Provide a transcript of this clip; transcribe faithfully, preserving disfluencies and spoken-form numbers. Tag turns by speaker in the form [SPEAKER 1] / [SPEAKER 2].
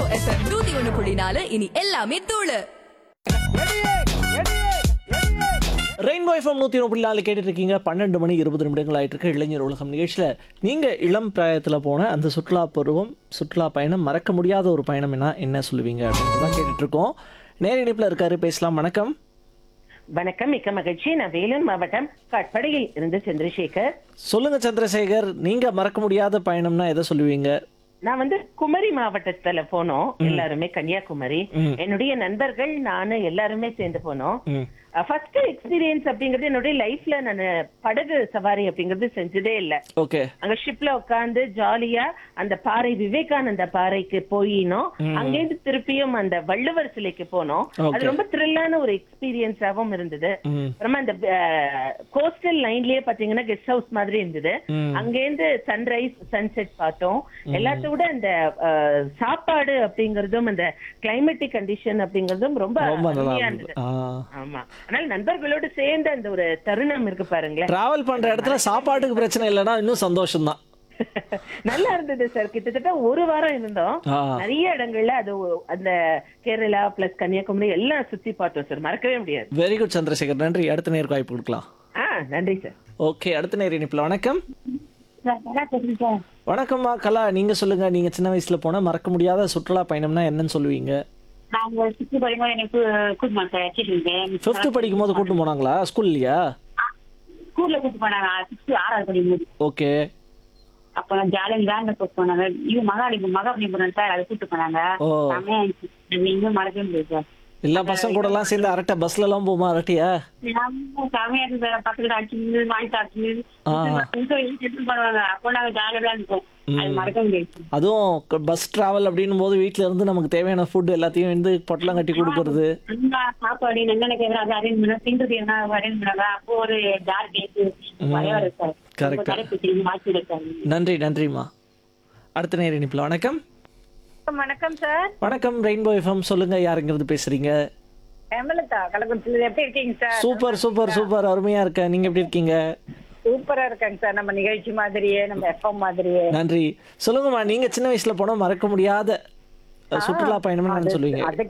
[SPEAKER 1] FM நூத்தி ஒண்ணு புள்ளி நாலு இனி எல்லாமே தூளு.
[SPEAKER 2] ரெயின்போ எஃப்எம் நூற்றி ஒன்று புள்ளி நாலு கேட்டுட்டு இருக்கீங்க. பன்னெண்டு மணி இருபது நிமிடங்கள் ஆயிட்டு இருக்கு. இளைஞர் உலகம் நிகழ்ச்சியில் நீங்கள் இளம் பிராயத்தில் போன அந்த சுற்றுலா பருவம், சுற்றுலா பயணம், மறக்க முடியாத ஒரு பயணம் என்ன என்ன சொல்லுவீங்க அப்படின்னு தான் கேட்டுட்டு இருக்கோம். நேர இணைப்பில் இருக்காரு, பேசலாம். வணக்கம்.
[SPEAKER 3] வணக்கம், மிக்க மகிழ்ச்சி. நான் வேலூர் மாவட்டம் காட்பாடியில் இருந்து சந்திரசேகர்.
[SPEAKER 2] சொல்லுங்க சந்திரசேகர், நீங்க மறக்க முடியாத பயணம்னா எதை சொல்லுவீங்க?
[SPEAKER 3] நான் வந்து குமரி மாவட்டத்துல போனோம். எல்லாருமே கன்னியாகுமரி.
[SPEAKER 2] ம்.
[SPEAKER 3] என்னுடைய நண்பர்கள் நானு எல்லாருமே சேர்ந்து போனோம்.
[SPEAKER 2] ம்.
[SPEAKER 3] ஃபர்ஸ்ட் எக்ஸ்பீரியன்ஸ் அப்படிங்கறது என்னுடைய லைஃப்ல நான் படகு சவாரி அப்படிங்கறது செஞ்சதே இல்ல.
[SPEAKER 2] ஓகே.
[SPEAKER 3] அங்க ஷிப்ல உட்கார்ந்து ஜாலியா அந்த பாறை, விவேகானந்த பாறைக்கு போயினோம். அங்கேருந்து திருப்பியும் அந்த வள்ளுவர் சிலைக்கு போனோம். அது ரொம்ப த்ரில்லான ஒரு எக்ஸ்பீரியன்ஸாவும் இருந்தது.
[SPEAKER 2] ம்.
[SPEAKER 3] அப்புறமா அந்த கோஸ்டல் லைன்லயே பாத்தீங்கன்னா கெஸ்ட் ஹவுஸ் மாதிரி இருந்தது.
[SPEAKER 2] ம்.
[SPEAKER 3] அங்கேருந்து சன்ரைஸ் சன்செட் பார்த்தோம். எல்லாத்த விட அந்த அஹ், சாப்பாடு அப்படிங்கறதும் அந்த கிளைமேட்டிக் கண்டிஷன் அப்படிங்கறதும் ரொம்ப
[SPEAKER 2] ரொம்ப நல்லா
[SPEAKER 3] அருமையா
[SPEAKER 2] இருந்தது.
[SPEAKER 3] இருந்தது.
[SPEAKER 2] ஆ.
[SPEAKER 3] ஆமா, அதனால நண்பர்களோடு சேர்ந்த அந்த ஒரு தருணம் இருக்கு பாருங்களேன்.
[SPEAKER 2] டிராவல் பண்ற இடத்துல சாப்பாட்டுக்கு பிரச்சனை இல்லைன்னா இன்னும் சந்தோஷம் தான்.
[SPEAKER 3] நல்லா இருந்தது சார். கிட்டத்தட்ட ஒரு வாரம் இருந்தோம்.
[SPEAKER 2] ஆ.
[SPEAKER 3] நிறைய இடங்கள்ல அது ஒ- அந்த கேரளா பிளஸ் கன்னியாகுமரி எல்லாம் சுத்தி பார்த்தோம் சார். மறக்கவே முடியாது.
[SPEAKER 2] வெரி குட் சந்திரசேகர், நன்றி. அடுத்த நேருக்கு வாய்ப்பு கொடுக்கலாம்.
[SPEAKER 3] ஆ, நன்றி சார்.
[SPEAKER 2] ஓகே, அடுத்த நேர் இணைப்பில். வணக்கம். வணக்கம்மா கலா, நீங்க சொல்லுங்க. நீங்க சின்ன வயசுல போன மறக்க முடியாத சுற்றுலா பயணம்னா என்னன்னு சொல்லுவீங்க?
[SPEAKER 4] நாங்க சுத்தி படிக்கும்போது எனக்கு கூட்டு சார் வச்சிருந்தேன்.
[SPEAKER 2] ஃபிஃப்த் படிக்கும் போது கூட்டு போனாங்களா ஸ்கூல்லையா?
[SPEAKER 4] ஸ்கூல்ல கூட்டு போனாங்க. சிக்ஸ்த் ஆறாவது படிக்கும்போது.
[SPEAKER 2] ஓகே.
[SPEAKER 4] அப்ப ஜாலியா வேன்ல கூட்டு போனாங்க. இது மகாலி மகாபலிபுரம் சார், அதை கூட்டு போனாங்க.
[SPEAKER 2] ஓ.
[SPEAKER 4] செமையா இருந்துச்சு. அது இன்னும் மறக்கவே முடியாது சார்.
[SPEAKER 2] எல்லா பசங்க கூட எல்லாம் சேர்ந்து அரட்டை பஸ்ல எல்லாம் போமா அரட்டியா?
[SPEAKER 4] நம்ம செமையா இருக்கு சார். பக்கத்துல அடிச்சு வாங்கி சாப்பிட்டு
[SPEAKER 2] ஆ.
[SPEAKER 4] பண்ணுவாங்க. அப்போ நாங்க ஜாலியா இருப்போம். அது மறக்க முடியாது.
[SPEAKER 2] அதுவும் பஸ் டிராவல் அப்படின்னும் போது வீட்ல இருந்து நமக்கு தேவையான ஃபுட் எல்லாத்தையும் வந்து பொட்டலம் கட்டி கொடுக்கறது.
[SPEAKER 4] நல்லா சாப்பாடு என்னென்ன கேட்கறோம் அதை அரேஞ்ச் பண்ண, தின்றது என்ன அரேஞ்ச் பண்ணாங்க. அப்போ ஒரு ஜார் பேசு வரையாரு சார்.
[SPEAKER 2] Correct.
[SPEAKER 4] மாற்றி சார்.
[SPEAKER 2] நன்றி, நன்றிம்மா. அடுத்த நேர் இணைப்பில். வணக்கம்.
[SPEAKER 5] வணக்கம் சார்.
[SPEAKER 2] வணக்கம், ரெயின்போ எஃப்எம். சொல்லுங்க, யாருங்கிறது பேசுறீங்க?
[SPEAKER 5] ஹேமலதா கலக்குறிச்சியில. எப்படி இருக்கீங்க சார்?
[SPEAKER 2] சூப்பர் சூப்பர் சூப்பர், அருமையா இருக்கேன். நீங்க எப்படி இருக்கீங்க?
[SPEAKER 5] சூப்பரா இருக்காங்க சார். நம்ம நிகழ்ச்சி மாதிரியே, நம்ம எஃப்எம் மாதிரியே.
[SPEAKER 2] நன்றி. சொல்லுங்கம்மா, நீங்க சின்ன வயசுல போன மறக்க முடியாத சுற்றுலா பயணம் என்னன்னு சொல்லுவீங்க?
[SPEAKER 5] அது